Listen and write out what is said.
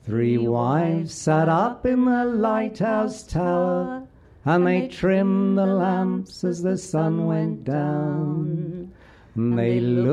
Three wives sat up in the lighthouse tower, and they trimmed the lamps as the sun went down. And they looked